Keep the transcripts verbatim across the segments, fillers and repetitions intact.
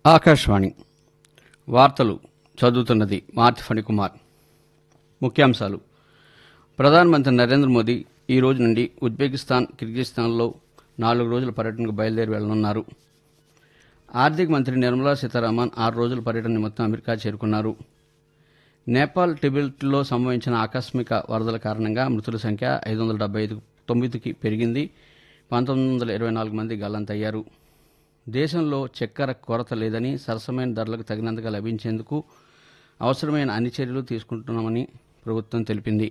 ఆకాశవాణి వార్తలు చదువుతున్నది మార్తి ఫణికుమార్. ముఖ్యాంశాలు. ప్రధానమంత్రి నరేంద్ర మోదీ ఈ రోజు నుండి ఉజ్బెకిస్తాన్, కిర్గిస్థాన్లో నాలుగు రోజుల పర్యటనకు బయలుదేరి వెళ్లనున్నారు. ఆర్థిక మంత్రి నిర్మలా సీతారామన్ ఆరు రోజుల పర్యటన నిమిత్తం అమెరికా చేరుకున్నారు. నేపాల్, టిబెట్లో సంభవించిన ఆకస్మిక వరదల కారణంగా మృతుల సంఖ్య ఐదు వందల డెబ్బై ఐదు తొమ్మిదికి పెరిగింది. పంతొమ్మిది వందల ఇరవై నాలుగు మంది గల్లంతయ్యారు. దేశంలో చక్కెర కొరత లేదని, సరసమైన ధరలకు తగినంతగా లభించేందుకు అవసరమైన అన్ని చర్యలు తీసుకుంటున్నామని ప్రభుత్వం తెలిపింది.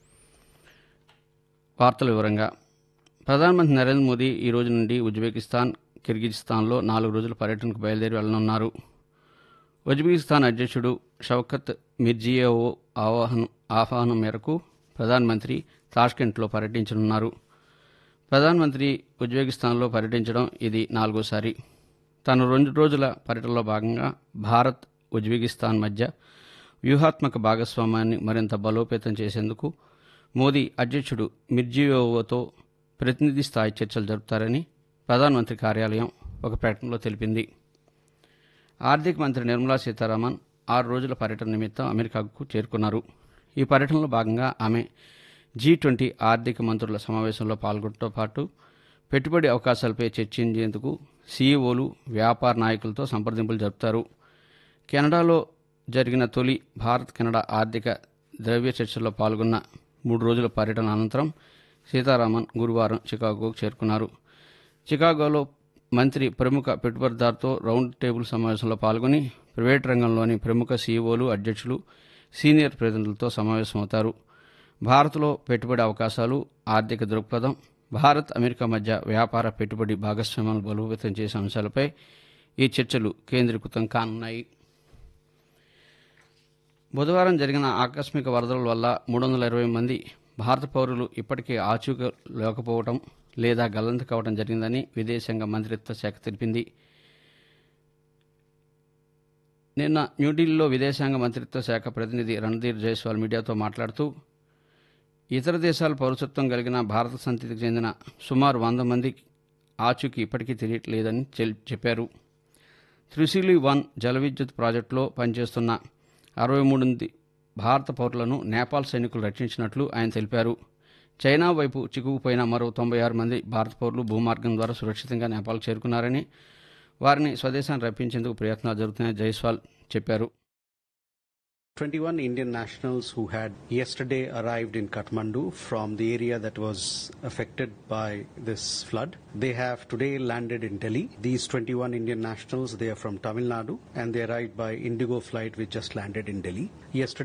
వార్తల వివరంగా. ప్రధానమంత్రి నరేంద్ర మోదీ ఈ రోజు నుండి ఉజ్బెకిస్తాన్, కిర్గిజిస్తాన్లో నాలుగు రోజుల పర్యటనకు బయలుదేరి వెళ్లనున్నారు. ఉజ్బెకిస్తాన్ అధ్యక్షుడు షౌకత్ మిర్జియోయెవ్ ఆహ్వానం ఆహ్వానం మేరకు ప్రధానమంత్రి తాష్కెంట్లో పర్యటించనున్నారు. ప్రధానమంత్రి ఉజ్బెకిస్తాన్లో పర్యటించడం ఇది నాలుగోసారి. తన రెండు రోజుల పర్యటనలో భాగంగా భారత్, ఉజ్బెకిస్తాన్ మధ్య వ్యూహాత్మక భాగస్వామ్యాన్ని మరింత బలోపేతం చేసేందుకు మోదీ అధ్యక్షుడు మిర్జియోయెవ్తో ప్రతినిధి స్థాయి చర్చలు జరుపుతారని ప్రధానమంత్రి కార్యాలయం ఒక ప్రకటనలో తెలిపింది. ఆర్థిక మంత్రి నిర్మలా సీతారామన్ ఆరు రోజుల పర్యటన నిమిత్తం అమెరికాకు చేరుకున్నారు. ఈ పర్యటనలో భాగంగా ఆమె జీ ట్వంటీ ఆర్థిక మంత్రుల సమావేశంలో పాల్గొనడంతో పాటు పెట్టుబడి అవకాశాలపై చర్చించేందుకు సీఈఓలు, వ్యాపార నాయకులతో సంప్రదింపులు జరుపుతారు. కెనడాలో జరిగిన తొలి భారత్ కెనడా ఆర్థిక ద్రవ్య చర్చల్లో పాల్గొన్న మూడు రోజుల పర్యటన అనంతరం సీతారామన్ గురువారం చికాగోకు చేరుకున్నారు. చికాగోలో మంత్రి ప్రముఖ పెట్టుబడిదారుతో రౌండ్ టేబుల్ సమావేశంలో పాల్గొని ప్రైవేటు రంగంలోని ప్రముఖ సీఈఓలు, అధ్యక్షులు, సీనియర్ ప్రతినిధులతో సమావేశమవుతారు. భారత్లో పెట్టుబడి అవకాశాలు, ఆర్థిక దృక్పథం, భారత్, అమెరికా మధ్య వ్యాపార పెట్టుబడి భాగస్వామ్యాలను బలోపేతం చేసే అంశాలపై ఈ చర్చలు కేంద్రీకృతం కానున్నాయి. బుధవారం జరిగిన ఆకస్మిక వరదల వల్ల మూడు వందల ఇరవై మంది భారత పౌరులు ఇప్పటికే ఆచూకీ లేకపోవడం లేదా గల్లంతు కావడం జరిగిందని విదేశాంగ మంత్రిత్వ శాఖ తెలిపింది. నిన్న న్యూఢిల్లీలో విదేశాంగ మంత్రిత్వ శాఖ ప్రతినిధి రణధీర్ జైస్వాల్ మీడియాతో మాట్లాడుతూ ఇతర దేశాల పౌరసత్వం కలిగిన భారత సంతతికి చెందిన సుమారు వంద మంది ఆచూకీ ఇప్పటికీ తెలియట్లేదని చెప్పారు. త్రిశూలి వన్ జల విద్యుత్ ప్రాజెక్టులో పనిచేస్తున్న అరవై మూడు మంది భారత పౌరులను నేపాల్ సైనికులు రక్షించినట్లు ఆయన తెలిపారు. చైనా వైపు చిక్కుకుపోయిన మరో తొంభై ఆరు మంది భారత పౌరులు భూమార్గం ద్వారా సురక్షితంగా నేపాల్ చేరుకున్నారని, వారిని స్వదేశాన్ని రప్పించేందుకు ప్రయత్నాలు జరుగుతున్నాయని జైస్వాల్ చెప్పారు. twenty-one Indian nationals who had yesterday arrived in Kathmandu from the area that was affected by this flood. They have today landed in Delhi. These twenty-one Indian nationals, they are from Tamil Nadu and they arrived by Indigo flight which just landed in Delhi. Yesterday